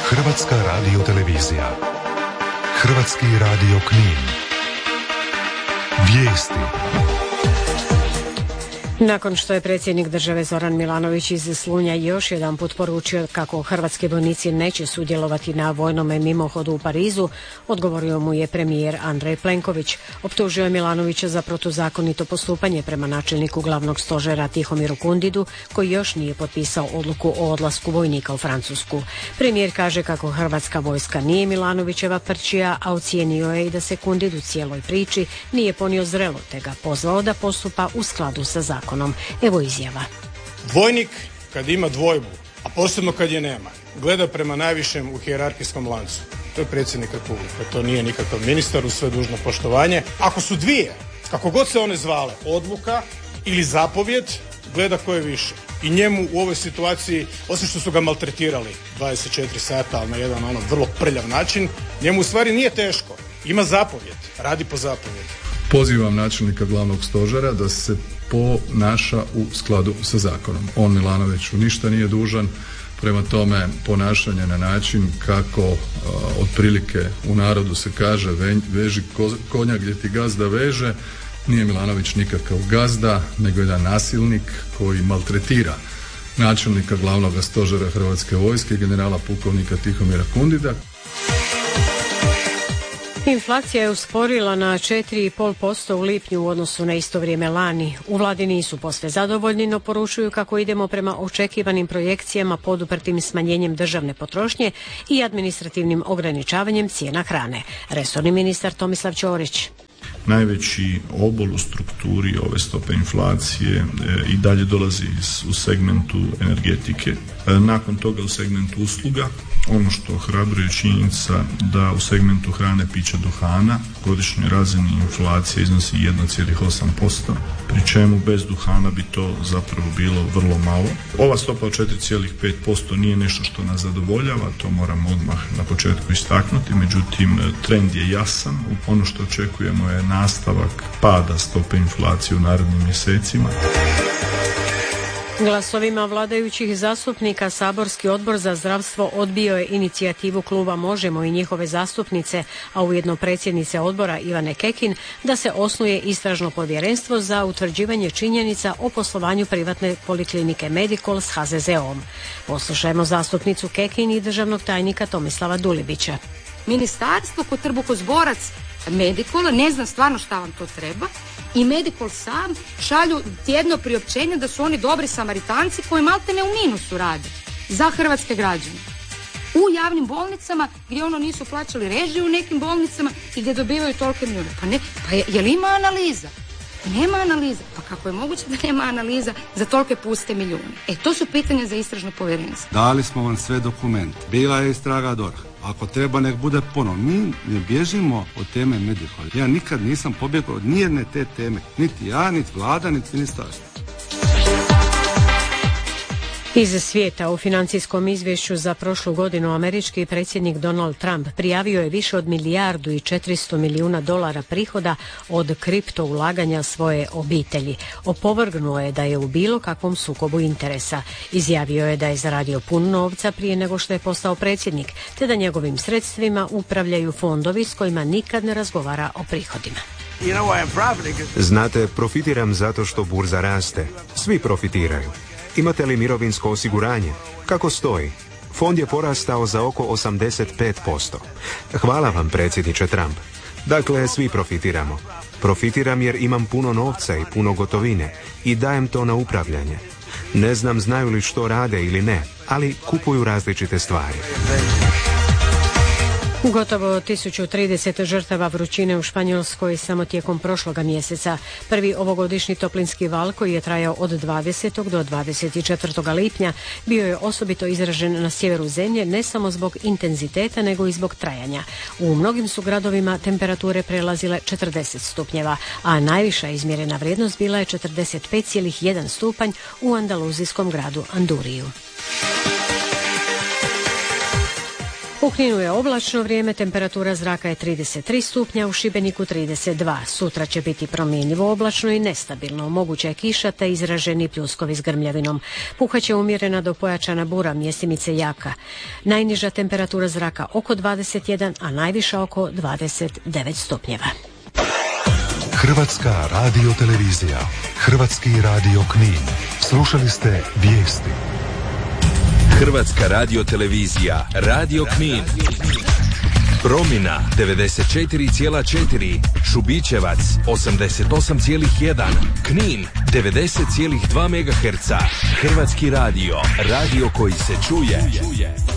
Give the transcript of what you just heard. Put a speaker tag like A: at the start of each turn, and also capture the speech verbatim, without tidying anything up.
A: Hrvatska radiotelevizija. Hrvatski radio Knin. Vijesti.
B: Nakon što je predsjednik države Zoran Milanović iz Slunja još jedan put poručio kako hrvatski vojnici neće sudjelovati na vojnom mimohodu u Parizu, odgovorio mu je premijer Andrej Plenković. Optužio je Milanovića za protuzakonito postupanje prema načelniku glavnog stožera Tihomiru Kundidu, koji još nije potpisao odluku o odlasku vojnika u Francusku. Premijer kaže kako hrvatska vojska nije Milanovićeva prčija, a ocijenio je i da se Kundid u cijeloj priči nije ponio zrelo, te ga pozvao da postupa u skladu sa zakonom. Evo izjava.
C: Vojnik kad ima dvojbu, a posebno kad je nema, gleda prema najvišem u hijerarhijskom lancu. To je predsjednik Republike, to nije nikakav ministar, uz sve dužno poštovanje. Ako su dvije, kako god se one zvale, odluka ili zapovjed, gleda ko je više. I njemu u ovoj situaciji, osim što su ga maltretirali dvadeset četiri sata, ali na jedan ono vrlo prljav način, njemu u stvari nije teško. Ima zapovjed, radi po zapovjedi.
D: Pozivam načelnika glavnog stožera da se ponaša u skladu sa zakonom. On Milanoviću ništa nije dužan, prema tome ponašanje na način kako uh, otprilike u narodu se kaže ve, veži ko, konja gdje ti gazda veže, nije Milanović nikakav gazda, nego jedan nasilnik koji maltretira načelnika glavnog stožera Hrvatske vojske, generala pukovnika Tihomira Kundida.
B: Inflacija je usporila na četiri i pol posto u lipnju u odnosu na isto vrijeme lani. U vladi nisu posve zadovoljni, no poručuju kako idemo prema očekivanim projekcijama poduprtim smanjenjem državne potrošnje i administrativnim ograničavanjem cijena hrane. Resorni ministar Tomislav Ćorić.
E: Najveći obol u strukturi ove stope inflacije e, i dalje dolazi iz, u segmentu energetike. E, nakon toga u segmentu usluga. Ono što ohrabruje činjenica da u segmentu hrane, pića, duhana godišnjoj razini inflacija iznosi jedan zarez osam posto, pri čemu bez duhana bi to zapravo bilo vrlo malo. Ova stopa od četiri zarez pet posto nije nešto što nas zadovoljava, to moram odmah na početku istaknuti, međutim trend je jasan. Ono što očekujemo je nastavak pada stope inflacije u narednim mjesecima.
B: Glasovima vladajućih zastupnika Saborski odbor za zdravstvo odbio je inicijativu kluba Možemo i njihove zastupnice, a ujedno predsjednice odbora Ivane Kekin, da se osnuje istražno povjerenstvo za utvrđivanje činjenica o poslovanju privatne poliklinike Medikol s ha ze zeom. Poslušajmo zastupnicu Kekin i državnog tajnika Tomislava Dulibića.
F: Ministarstvo kod trbuhozborac Medikola ne zna stvarno šta vam to treba i Medikol sam šalju tjedno priopćenje da su oni dobri Samaritanci koji maltene u minusu rade za hrvatske građane. U javnim bolnicama gdje ono nisu plaćali režiju u nekim bolnicama i gdje dobivaju tolike milijune. Pa ne, pa je, je li ima analiza? Nema analiza. Pa kako je moguće da nema analiza za tolike puste milijune? E, to su pitanja za istražno povjerenstvo.
G: Dali smo vam sve dokumente. Bila je istraga D O R H. Ako treba, nek bude ponovno. Mi ne bježimo od teme Medikol. Ja nikad nisam pobjegao od nijedne te teme. Niti ja, niti vlada, niti ministarstvo.
B: Iz svijeta u financijskom izvješću za prošlu godinu američki predsjednik Donald Trump prijavio je više od milijardu i četiristo milijuna dolara prihoda od kripto ulaganja svoje obitelji. Opovrgnuo je da je u bilo kakvom sukobu interesa. Izjavio je da je zaradio puno novca prije nego što je postao predsjednik, te da njegovim sredstvima upravljaju fondovi s kojima nikad ne razgovara o prihodima.
H: Znate, profitiram zato što burza raste. Svi profitiraju. Imate li mirovinsko osiguranje? Kako stoji? Fond je porastao za oko osamdeset pet posto. Hvala vam, predsjedniče Trump. Dakle, svi profitiramo. Profitiram jer imam puno novca i puno gotovine i dajem to na upravljanje. Ne znam znaju li što rade ili ne, ali kupuju različite stvari.
B: Gotovo tisuću trideset žrtava vrućine u Španjolskoj samo tijekom prošloga mjeseca. Prvi ovogodišnji toplinski val, koji je trajao od dvadesetog do dvadeset četvrtog lipnja, bio je osobito izražen na sjeveru zemlje, ne samo zbog intenziteta, nego i zbog trajanja. U mnogim su gradovima temperature prelazile četrdeset stupnjeva, a najviša izmjerena vrijednost bila je četrdeset pet zarez jedan stupanj u andaluzijskom gradu Anduriju. U Kninu je oblačno vrijeme, temperatura zraka je trideset tri stupnja, u Šibeniku trideset dva. Sutra će biti promjenjivo oblačno i nestabilno, moguća je kiša te izraženi pljuskovi s grmljavinom. Puhaće umjerena do pojačana bura, mjestimice jaka. Najniža temperatura zraka oko dvadeset jedan, a najviša oko dvadeset devet stupnjeva.
A: Hrvatska radiotelevizija, Hrvatski radio Knin. Slušali ste vijesti.
I: Hrvatska radiotelevizija, Radio Knin. Promina devedeset četiri zarez četiri, Šubićevac osamdeset osam zarez jedan, Knin devedeset zarez dva megaherca. Hrvatski radio, radio koji se čuje.